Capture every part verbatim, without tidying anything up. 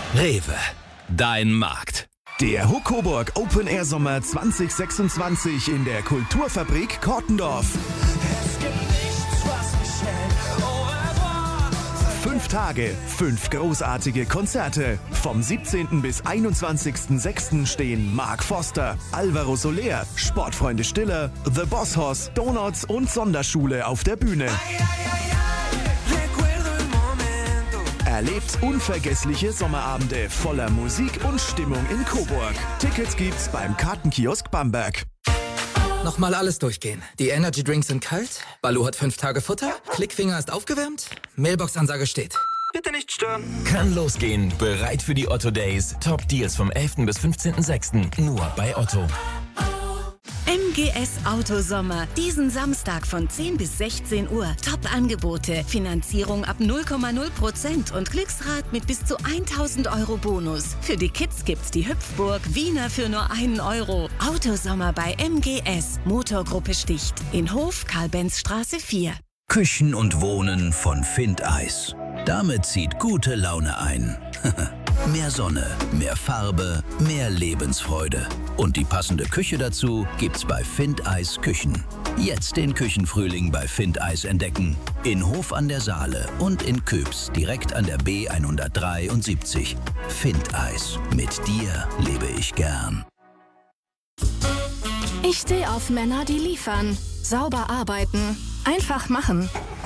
Rewe, dein Markt. Der Huck Coburg Open Air Sommer zwanzig sechsundzwanzig in der Kulturfabrik Kortendorf. Es gibt nichts, was mich hält. Au revoir. Fünf Tage, fünf großartige Konzerte. Vom siebzehnten bis einundzwanzigsten sechsten stehen Mark Foster, Alvaro Soler, Sportfreunde Stiller, The Boss Hoss, Donuts und Sonderschule auf der Bühne. Erlebt unvergessliche Sommerabende voller Musik und Stimmung in Coburg. Tickets gibt's beim Kartenkiosk Bamberg. Nochmal alles durchgehen. Die Energy Drinks sind kalt, Balu hat fünf Tage Futter, Klickfinger ist aufgewärmt, Mailbox-Ansage steht. Bitte nicht stören. Kann losgehen. Bereit für die Otto Days. Top Deals vom elften bis fünfzehnten sechsten Nur bei Otto. M G S Autosommer. Diesen Samstag von zehn bis sechzehn Uhr. Top-Angebote. Finanzierung ab null Komma null Prozent und Glücksrad mit bis zu tausend Euro Bonus. Für die Kids gibt's die Hüpfburg Wiener für nur einen Euro. Autosommer bei M G S. Motorgruppe Sticht. In Hof Karl-Benz-Straße vier. Küchen und Wohnen von Find Eis. Damit zieht gute Laune ein. Mehr Sonne, mehr Farbe, mehr Lebensfreude. Und die passende Küche dazu gibt's bei Find Eis Küchen. Jetzt den Küchenfrühling bei Find Eis entdecken. In Hof an der Saale und in Köps direkt an der B hundertdreiundsiebzig. Find Eis. Mit dir lebe ich gern. Ich stehe auf Männer, die liefern. Sauber arbeiten. Einfach machen.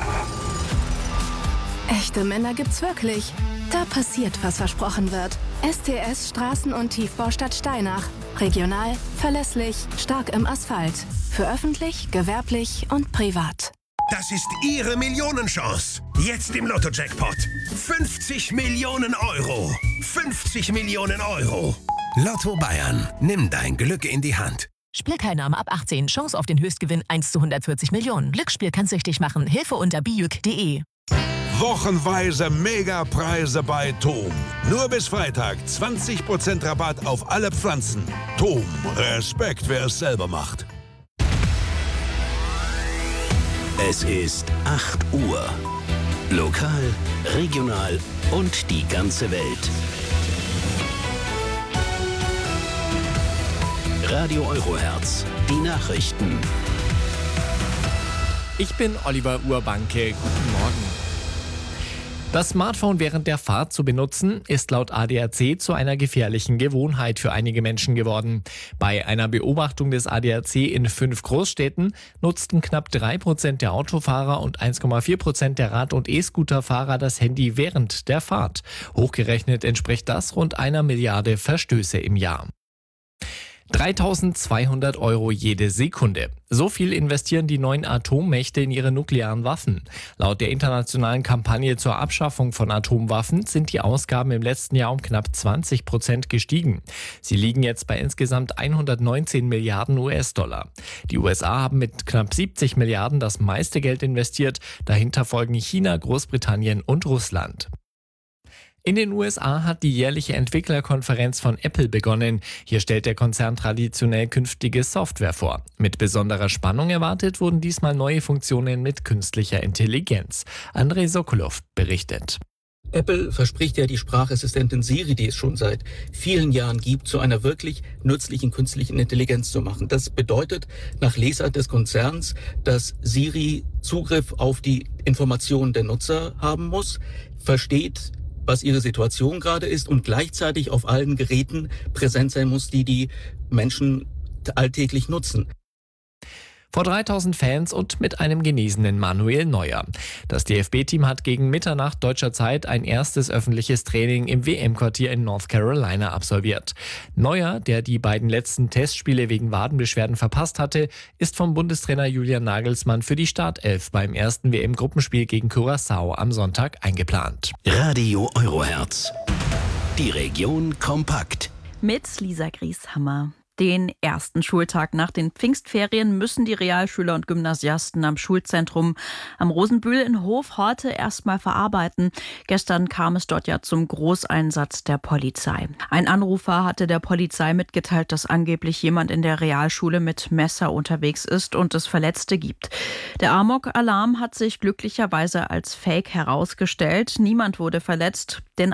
Echte Männer gibt's wirklich. Da passiert, was versprochen wird. S T S Straßen- und Tiefbaustadt Steinach. Regional, verlässlich, stark im Asphalt. Für öffentlich, gewerblich und privat. Das ist Ihre Millionenchance. Jetzt im Lotto-Jackpot. fünfzig Millionen Euro. fünfzig Millionen Euro. Lotto Bayern. Nimm dein Glück in die Hand. Spielteilnahme ab achtzehn. Chance auf den Höchstgewinn eins zu hundertvierzig Millionen. Glücksspiel kann süchtig machen. Hilfe unter bijuk punkt de. Wochenweise Megapreise bei Tom. Nur bis Freitag zwanzig Prozent Rabatt auf alle Pflanzen. Tom, Respekt, wer es selber macht. Es ist acht Uhr. Lokal, regional und die ganze Welt. Radio Eurohertz, die Nachrichten. Ich bin Oliver Urbanke. Guten Morgen. Das Smartphone während der Fahrt zu benutzen, ist laut A D A C zu einer gefährlichen Gewohnheit für einige Menschen geworden. Bei einer Beobachtung des A D A C in fünf Großstädten nutzten knapp drei Prozent der Autofahrer und eins Komma vier Prozent der Rad- und E-Scooterfahrer das Handy während der Fahrt. Hochgerechnet entspricht das rund einer Milliarde Verstöße im Jahr. dreitausendzweihundert Euro jede Sekunde. So viel investieren die neuen Atommächte in ihre nuklearen Waffen. Laut der internationalen Kampagne zur Abschaffung von Atomwaffen sind die Ausgaben im letzten Jahr um knapp zwanzig Prozent gestiegen. Sie liegen jetzt bei insgesamt hundertneunzehn Milliarden U S-Dollar. Die U S A haben mit knapp siebzig Milliarden das meiste Geld investiert. Dahinter folgen China, Großbritannien und Russland. In den U S A hat die jährliche Entwicklerkonferenz von Apple begonnen. Hier stellt der Konzern traditionell künftige Software vor. Mit besonderer Spannung erwartet wurden diesmal neue Funktionen mit künstlicher Intelligenz. Andrei Sokolov berichtet. Apple verspricht ja die Sprachassistentin Siri, die es schon seit vielen Jahren gibt, zu einer wirklich nützlichen künstlichen Intelligenz zu machen. Das bedeutet nach Lesart des Konzerns, dass Siri Zugriff auf die Informationen der Nutzer haben muss, versteht, was ihre Situation gerade ist und gleichzeitig auf allen Geräten präsent sein muss, die die Menschen alltäglich nutzen. Vor dreitausend Fans und mit einem genesenen Manuel Neuer. Das D F B-Team hat gegen Mitternacht deutscher Zeit ein erstes öffentliches Training im W M-Quartier in North Carolina absolviert. Neuer, der die beiden letzten Testspiele wegen Wadenbeschwerden verpasst hatte, ist vom Bundestrainer Julian Nagelsmann für die Startelf beim ersten W M-Gruppenspiel gegen Curaçao am Sonntag eingeplant. Radio Eurohertz. Die Region kompakt. Mit Lisa Grieshammer. Den ersten Schultag nach den Pfingstferien müssen die Realschüler und Gymnasiasten am Schulzentrum am Rosenbühl in Hof heute erstmal verarbeiten. Gestern kam es dort ja zum Großeinsatz der Polizei. Ein Anrufer hatte der Polizei mitgeteilt, dass angeblich jemand in der Realschule mit Messer unterwegs ist und es Verletzte gibt. Der Amok-Alarm hat sich glücklicherweise als Fake herausgestellt. Niemand wurde verletzt, denn